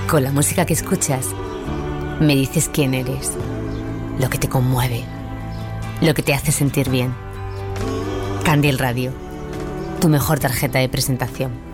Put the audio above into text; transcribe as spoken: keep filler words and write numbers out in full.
Con la música que escuchas, me dices quién eres, lo que te conmueve, lo que te hace sentir bien. Candiel Radio, tu mejor tarjeta de presentación.